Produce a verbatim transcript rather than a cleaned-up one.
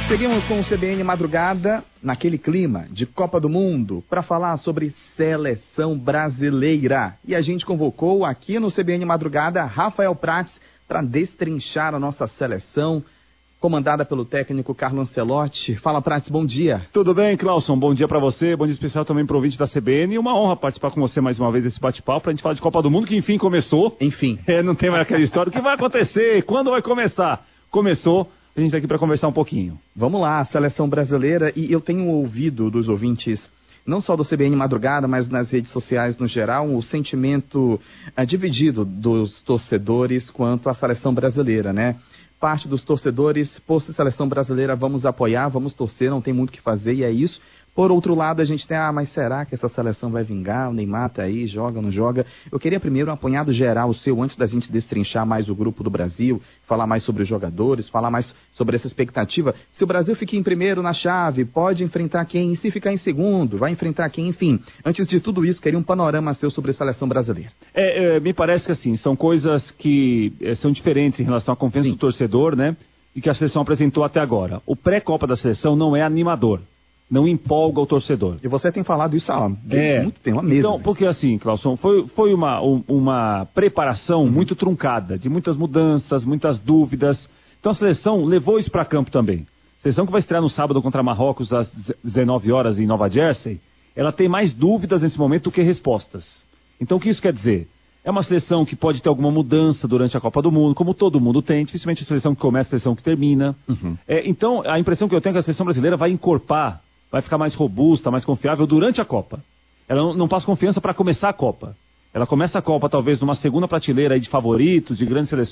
Seguimos com o C B N Madrugada, naquele clima de Copa do Mundo, para falar sobre seleção brasileira. E a gente convocou aqui no C B N Madrugada Rafael Prats para destrinchar a nossa seleção, comandada pelo técnico Carlo Ancelotti. Fala, Prats, bom dia. Tudo bem, Clauson? Bom dia para você, bom dia especial também para o ouvinte da C B N. E uma honra participar com você mais uma vez desse bate-papo para a gente falar de Copa do Mundo, que enfim começou. Enfim. É, não tem mais aquela história. O que vai acontecer? Quando vai começar? Começou. A gente está aqui para conversar um pouquinho. Vamos lá, seleção brasileira. E eu tenho ouvido dos ouvintes, não só do C B N Madrugada, mas nas redes sociais no geral, o sentimento é, dividido dos torcedores quanto à seleção brasileira, né? Parte dos torcedores, por ser seleção brasileira, vamos apoiar, vamos torcer, não tem muito o que fazer e é isso. Por outro lado, a gente tem, ah, mas será que essa seleção vai vingar? O Neymar tá aí, joga, não joga? Eu queria primeiro um apanhado geral seu, antes da gente destrinchar mais o grupo do Brasil, falar mais sobre os jogadores, falar mais sobre essa expectativa. Se o Brasil fica em primeiro na chave, pode enfrentar quem? E se ficar em segundo, vai enfrentar quem? Enfim, antes de tudo isso, queria um panorama seu sobre a seleção brasileira. É, é, me parece que assim, são coisas que é, são diferentes em relação à confiança Sim. do torcedor, né? E que a seleção apresentou até agora. O pré-Copa da seleção não é animador. Não empolga o torcedor. E você tem falado isso há é. muito tempo, há meses. Então, porque assim, Clauson, foi, foi uma, uma preparação uhum. muito truncada, de muitas mudanças, muitas dúvidas. Então a seleção levou isso para campo também. A seleção que vai estrear no sábado contra Marrocos às dezenove horas em Nova Jersey, ela tem mais dúvidas nesse momento do que respostas. Então o que isso quer dizer? É uma seleção que pode ter alguma mudança durante a Copa do Mundo, como todo mundo tem, dificilmente a seleção que começa, a seleção que termina. Uhum. É, então a impressão que eu tenho é que a seleção brasileira vai encorpar, vai ficar mais robusta, mais confiável durante a Copa. Ela não, não passa confiança para começar a Copa. Ela começa a Copa talvez numa segunda prateleira aí de favoritos, de grandes seleções,